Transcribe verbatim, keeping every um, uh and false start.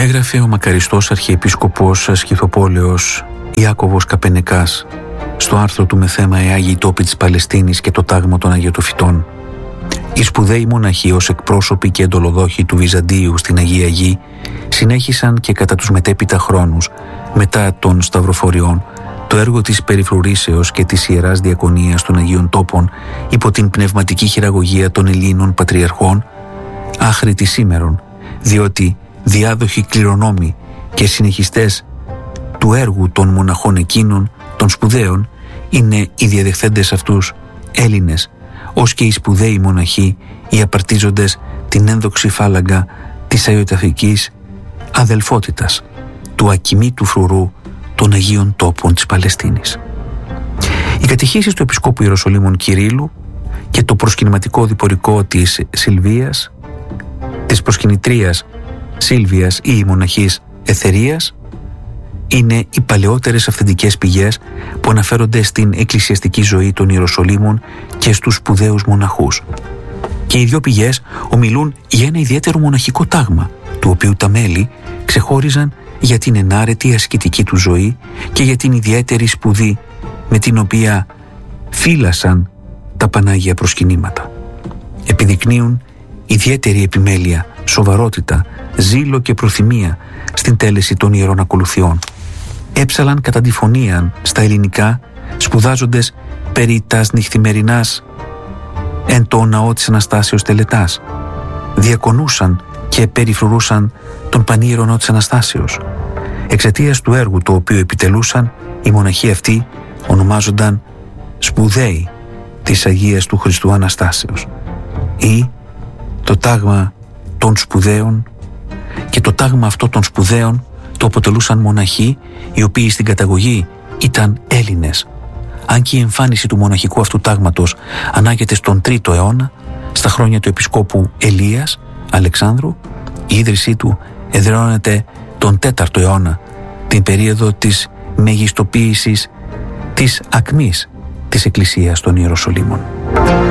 Έγραφε ο μακαριστός Αρχιεπίσκοπος Σχυθοπόλεως Ιάκωβος Καπενεκάς στο άρθρο του με θέμα «Οι Άγιοι Τόποι της Παλαιστίνης και το τάγμα των Αγιοτοφυτών». Οι σπουδαίοι μοναχοί ως εκπρόσωποι και εντολοδόχοι του Βυζαντίου στην Αγία Γη συνέχισαν και κατά τους μετέπειτα χρόνους, μετά των Σταυροφοριών, το έργο της περιφρουρήσεως και της Ιεράς Διακονίας των Αγίων Τόπων υπό την πνευματική χειραγωγία των Ελλήνων Πατριαρχών, άχρητη σήμερον, διότι διάδοχοι κληρονόμοι και συνεχιστές του έργου των μοναχών εκείνων, των σπουδαίων, είναι οι διαδεχθέντες αυτούς Έλληνες, ως και οι σπουδαίοι μοναχοί, οι απαρτίζοντες την ένδοξη φάλαγγα της αγιοταφικής αδελφότητας, του ακιμήτου φρουρού των Αγίων Τόπων της Παλαιστίνης. Οι κατηχήσεις του Επισκόπου Ιεροσολύμων Κυρίλλου και το προσκυνηματικό διπορικό της Σιλβίας, της προσκυνητρίας Σίλβιας ή η μοναχής Εθερίας, είναι οι παλαιότερες αυθεντικές πηγές που αναφέρονται στην εκκλησιαστική ζωή των Ιεροσολύμων και στους σπουδαίους μοναχούς. Και οι δύο πηγές ομιλούν για ένα ιδιαίτερο μοναχικό τάγμα, του οποίου τα μέλη ξεχώριζαν για την ενάρετη ασκητική του ζωή και για την ιδιαίτερη σπουδή με την οποία φύλασαν τα Πανάγια προσκυνήματα. Επιδεικνύουν ιδιαίτερη επιμέλεια, σοβαρότητα, ζήλο και προθυμία στην τέλεση των ιερών ακολουθιών. Έψαλαν κατά τη φωνίαν στα ελληνικά, σπουδάζοντες περί τας νυχθημερινάς εν το ναό της Αναστάσεως τελετάς. Διακονούσαν και περιφρουρούσαν τον πανίερονο της Αναστάσεως. Εξαιτίας του έργου το οποίο επιτελούσαν, οι μοναχοί αυτοί ονομάζονταν σπουδαίοι της Αγίας του Χριστού Αναστάσεως ή το τάγμα των σπουδαίων, και το τάγμα αυτό των σπουδαίων το αποτελούσαν μοναχοί οι οποίοι στην καταγωγή ήταν Έλληνες, αν και η εμφάνιση του μοναχικού αυτού τάγματος ανάγεται στον τρίτο αιώνα, στα χρόνια του Επισκόπου Ελίας Αλεξάνδρου. Η ίδρυσή του εδραιώνεται τον τέταρτο αιώνα, την περίοδο της μεγιστοποίησης της ακμής της Εκκλησίας των Ιεροσολύμων.